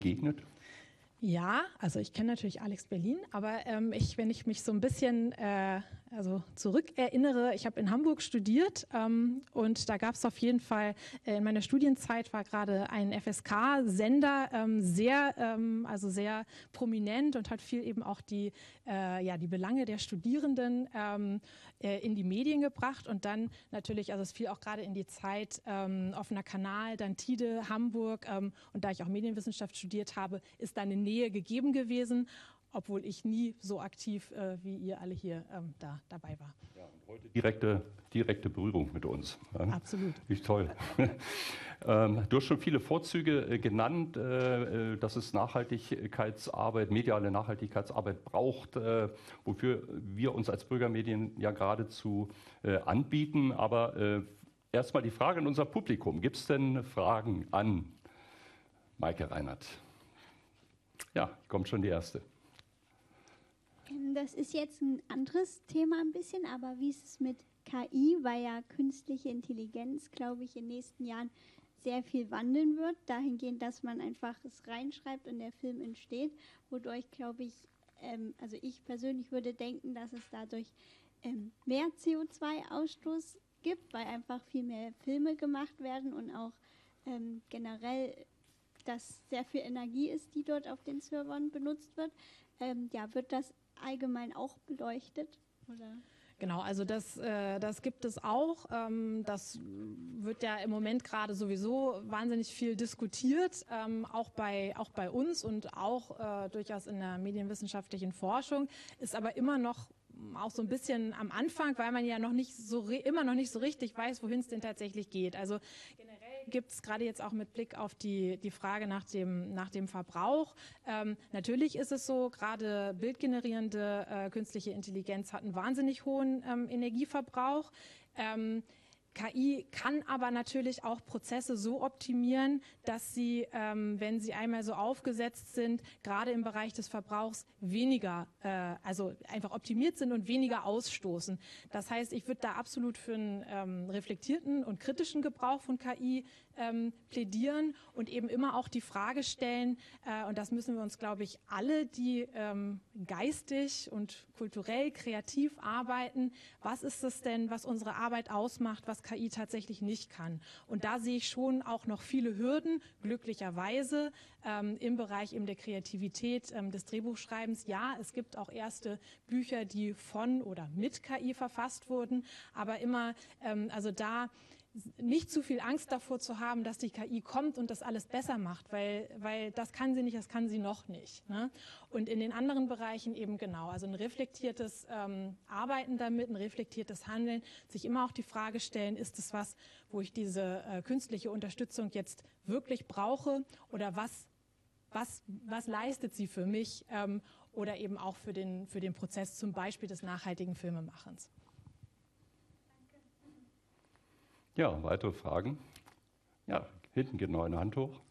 begegnet? Ja, also ich kenne natürlich Alex Berlin, aber wenn ich mich so ein bisschen zurückerinnere, ich habe in Hamburg studiert und da gab es auf jeden Fall, in meiner Studienzeit war gerade ein FSK-Sender sehr prominent und hat viel eben auch die Belange der Studierenden in die Medien gebracht und dann natürlich, also es fiel auch gerade in die Zeit offener Kanal, dann Tide, Hamburg und da ich auch Medienwissenschaft studiert habe, ist da eine Nähe gegeben gewesen, obwohl ich nie so aktiv wie ihr alle hier dabei war. Ja, und heute direkte Berührung mit uns. Ja. Absolut. Wie toll. Du hast schon viele Vorzüge genannt, dass es Nachhaltigkeitsarbeit, mediale Nachhaltigkeitsarbeit braucht, wofür wir uns als Bürgermedien ja geradezu anbieten. Aber erstmal die Frage an unser Publikum. Gibt es denn Fragen an Maike Reinhardt? Ja, kommt schon die erste. Das ist jetzt ein anderes Thema ein bisschen, aber wie ist es mit KI, weil ja künstliche Intelligenz, glaube ich, in den nächsten Jahren sehr viel wandeln wird, dahingehend, dass man einfach es reinschreibt und der Film entsteht, wodurch, glaube ich, also ich persönlich würde denken, dass es dadurch mehr CO2-Ausstoß gibt, weil einfach viel mehr Filme gemacht werden und auch generell, dass sehr viel Energie ist, die dort auf den Servern benutzt wird. Wird das allgemein auch beleuchtet? Oder? Genau, also das gibt es auch. Das wird ja im Moment gerade sowieso wahnsinnig viel diskutiert, auch bei uns und auch durchaus in der medienwissenschaftlichen Forschung, ist aber immer noch auch so ein bisschen am Anfang, weil man ja immer noch nicht so richtig weiß, wohin es denn tatsächlich geht. Also generell gibt es gerade jetzt auch mit Blick auf die Frage nach dem Verbrauch. Natürlich ist es so, gerade bildgenerierende künstliche Intelligenz hat einen wahnsinnig hohen Energieverbrauch. KI kann aber natürlich auch Prozesse so optimieren, dass sie, wenn sie einmal so aufgesetzt sind, gerade im Bereich des Verbrauchs weniger, also einfach optimiert sind und weniger ausstoßen. Das heißt, ich würde da absolut für einen reflektierten und kritischen Gebrauch von KI plädieren und eben immer auch die Frage stellen, und das müssen wir uns, glaube ich, alle, die geistig und kulturell kreativ arbeiten, was ist es denn, was unsere Arbeit ausmacht, was KI tatsächlich nicht kann? Und da sehe ich schon auch noch viele Hürden, glücklicherweise, im Bereich eben der Kreativität, des Drehbuchschreibens. Ja, es gibt auch erste Bücher, die von oder mit KI verfasst wurden, aber immer, also da nicht zu viel Angst davor zu haben, dass die KI kommt und das alles besser macht, weil das kann sie nicht, das kann sie noch nicht. Ne? Und in den anderen Bereichen eben genau, also ein reflektiertes Arbeiten damit, ein reflektiertes Handeln, sich immer auch die Frage stellen, ist es was, wo ich diese künstliche Unterstützung jetzt wirklich brauche oder was leistet sie für mich oder eben auch für den Prozess zum Beispiel des nachhaltigen Filmemachens. Ja, weitere Fragen? Ja, hinten geht noch eine Hand hoch.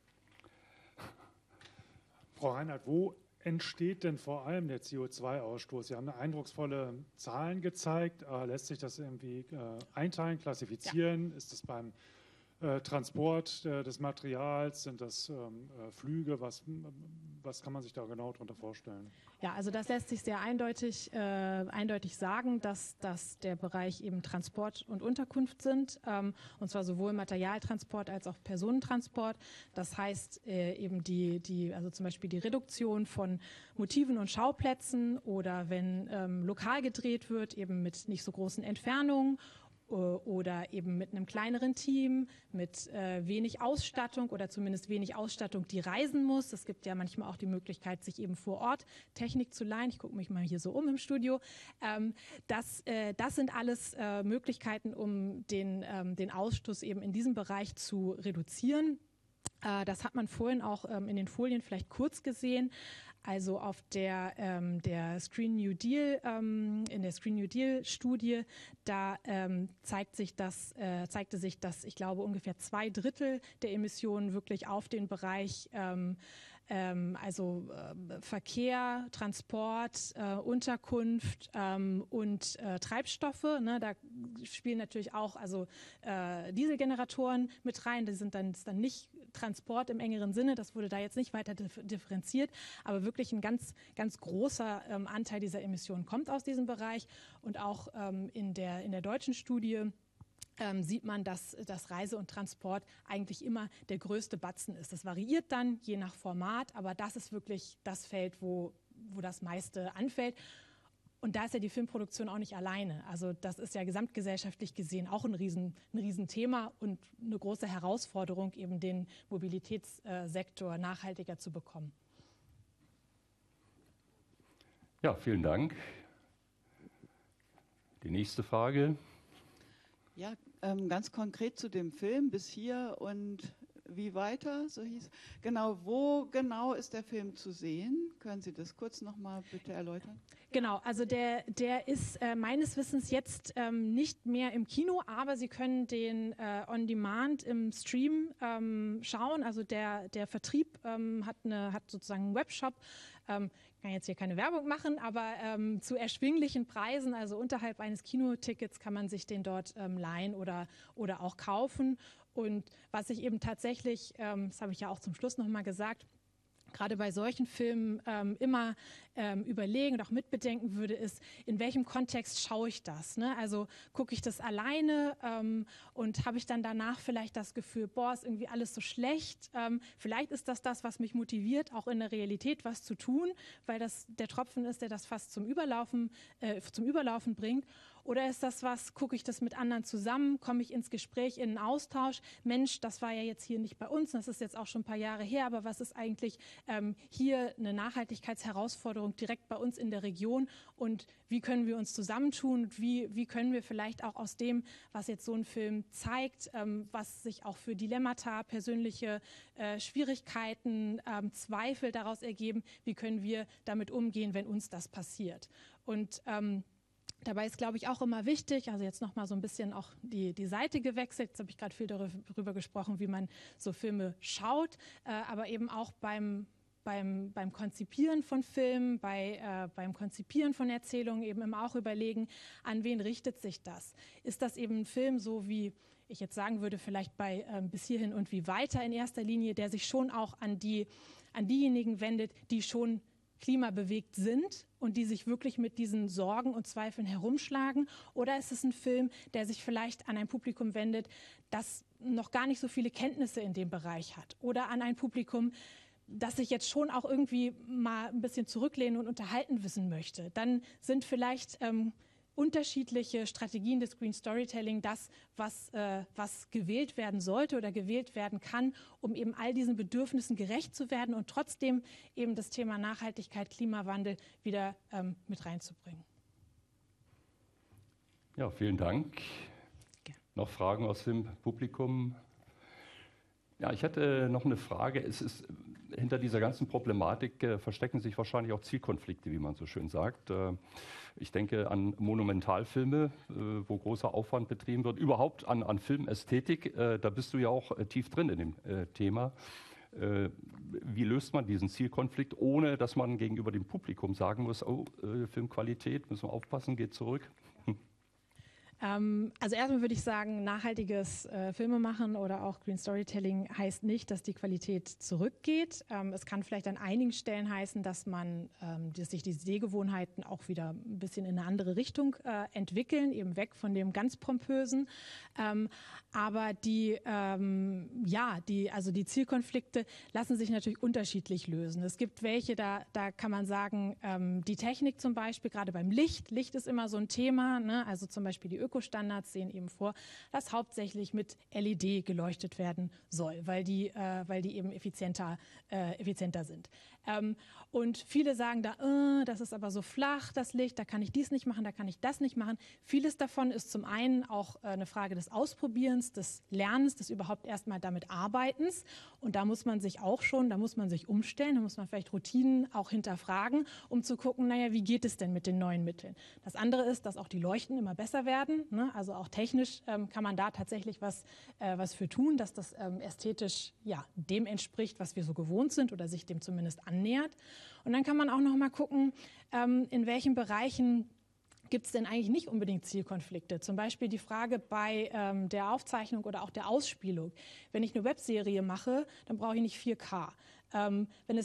Frau Reinhardt, wo entsteht denn vor allem der CO2-Ausstoß? Sie haben eindrucksvolle Zahlen gezeigt. Lässt sich das irgendwie einteilen, klassifizieren? Ja. Ist das beim Transport des Materials? Sind das Flüge? Was kann man sich da genau darunter vorstellen? Ja, also das lässt sich sehr eindeutig sagen, dass das der Bereich eben Transport und Unterkunft sind, und zwar sowohl Materialtransport als auch Personentransport. Das heißt eben also zum Beispiel die Reduktion von Motiven und Schauplätzen oder wenn lokal gedreht wird, eben mit nicht so großen Entfernungen oder eben mit einem kleineren Team, mit wenig Ausstattung oder zumindest wenig Ausstattung, die reisen muss. Es gibt ja manchmal auch die Möglichkeit, sich eben vor Ort Technik zu leihen. Ich gucke mich mal hier so um im Studio. Das sind alles Möglichkeiten, um den Ausstoß eben in diesem Bereich zu reduzieren. Das hat man vorhin auch in den Folien vielleicht kurz gesehen. Also auf der Green New Deal, in der Green New Deal Studie, da zeigte sich, dass ich glaube ungefähr 2/3 der Emissionen wirklich auf den Bereich Verkehr, Transport, Unterkunft und Treibstoffe. Ne? Da spielen natürlich auch Dieselgeneratoren mit rein. Das ist dann nicht Transport im engeren Sinne, das wurde da jetzt nicht weiter differenziert, aber wirklich ein ganz, ganz großer Anteil dieser Emissionen kommt aus diesem Bereich. Und auch in der deutschen Studie sieht man, dass das Reise und Transport eigentlich immer der größte Batzen ist. Das variiert dann je nach Format, aber das ist wirklich das Feld, wo das meiste anfällt. Und da ist ja die Filmproduktion auch nicht alleine. Also das ist ja gesamtgesellschaftlich gesehen auch ein Riesenthema und eine große Herausforderung, eben den Mobilitätssektor nachhaltiger zu bekommen. Ja, vielen Dank. Die nächste Frage. Ja, ganz konkret zu dem Film bis hier und wie weiter, so hieß. Genau, wo genau ist der Film zu sehen? Können Sie das kurz nochmal bitte erläutern? Genau, also der ist meines Wissens jetzt nicht mehr im Kino, aber Sie können den on demand im Stream schauen. Also der Vertrieb hat sozusagen einen Webshop. Kann jetzt hier keine Werbung machen, aber zu erschwinglichen Preisen, also unterhalb eines Kinotickets, kann man sich den dort leihen oder auch kaufen. Und was ich eben tatsächlich, das habe ich ja auch zum Schluss nochmal gesagt, gerade bei solchen Filmen immer überlegen und auch mitbedenken würde, ist, in welchem Kontext schaue ich das? Ne? Also gucke ich das alleine und habe ich dann danach vielleicht das Gefühl, boah, ist irgendwie alles so schlecht. Vielleicht ist das, was mich motiviert, auch in der Realität was zu tun, weil das der Tropfen ist, der das fast zum Überlaufen bringt. Oder ist das was, gucke ich das mit anderen zusammen, komme ich ins Gespräch, in einen Austausch? Mensch, das war ja jetzt hier nicht bei uns, das ist jetzt auch schon ein paar Jahre her, aber was ist eigentlich hier eine Nachhaltigkeitsherausforderung direkt bei uns in der Region? Und wie können wir uns zusammentun? Und wie können wir vielleicht auch aus dem, was jetzt so ein Film zeigt, was sich auch für Dilemmata, persönliche Schwierigkeiten, Zweifel daraus ergeben, wie können wir damit umgehen, wenn uns das passiert? Und dabei ist, glaube ich, auch immer wichtig, also jetzt nochmal so ein bisschen auch die Seite gewechselt, jetzt habe ich gerade viel darüber gesprochen, wie man so Filme schaut, aber eben auch beim Konzipieren von Filmen, beim Konzipieren von Erzählungen eben immer auch überlegen, an wen richtet sich das? Ist das eben ein Film, so wie ich jetzt sagen würde, vielleicht bei Bis hierhin und wie weiter in erster Linie, der sich schon auch an diejenigen wendet, die schon klimabewegt sind und die sich wirklich mit diesen Sorgen und Zweifeln herumschlagen? Oder ist es ein Film, der sich vielleicht an ein Publikum wendet, das noch gar nicht so viele Kenntnisse in dem Bereich hat? Oder an ein Publikum, das sich jetzt schon auch irgendwie mal ein bisschen zurücklehnen und unterhalten wissen möchte? Dann sind vielleicht unterschiedliche Strategien des Green Storytelling das, was gewählt werden sollte oder gewählt werden kann, um eben all diesen Bedürfnissen gerecht zu werden und trotzdem eben das Thema Nachhaltigkeit, Klimawandel wieder mit reinzubringen. Ja, vielen Dank. Gerne. Noch Fragen aus dem Publikum? Ja, ich hätte noch eine Frage. Hinter dieser ganzen Problematik verstecken sich wahrscheinlich auch Zielkonflikte, wie man so schön sagt. Ich denke an Monumentalfilme, wo großer Aufwand betrieben wird, überhaupt an Filmästhetik. Da bist du ja auch tief drin in dem Thema. Wie löst man diesen Zielkonflikt, ohne dass man gegenüber dem Publikum sagen muss, oh, Filmqualität, müssen wir aufpassen, geht zurück? Also erstmal würde ich sagen, nachhaltiges Filmemachen oder auch Green Storytelling heißt nicht, dass die Qualität zurückgeht. Es kann vielleicht an einigen Stellen heißen, dass sich die Sehgewohnheiten auch wieder ein bisschen in eine andere Richtung entwickeln, eben weg von dem ganz Pompösen. Aber die Zielkonflikte lassen sich natürlich unterschiedlich lösen. Es gibt welche, da kann man sagen, die Technik zum Beispiel, gerade beim Licht. Licht ist immer so ein Thema, ne? Also zum Beispiel die Ökostandards sehen eben vor, dass hauptsächlich mit LED geleuchtet werden soll, weil die eben effizienter sind. Und viele sagen da, das ist aber so flach, das Licht, da kann ich dies nicht machen, da kann ich das nicht machen. Vieles davon ist zum einen auch eine Frage des Ausprobierens, des Lernens, des überhaupt erstmal damit Arbeitens. Und da muss man sich umstellen, da muss man vielleicht Routinen auch hinterfragen, um zu gucken, naja, wie geht es denn mit den neuen Mitteln? Das andere ist, dass auch die Leuchten immer besser werden, ne? Also auch technisch kann man da tatsächlich was für tun, dass das ästhetisch dem entspricht, was wir so gewohnt sind oder sich dem zumindest annähert. Und dann kann man auch noch mal gucken, in welchen Bereichen gibt es denn eigentlich nicht unbedingt Zielkonflikte? Zum Beispiel die Frage bei der Aufzeichnung oder auch der Ausspielung. Wenn ich eine Webserie mache, dann brauche ich nicht 4K. Wenn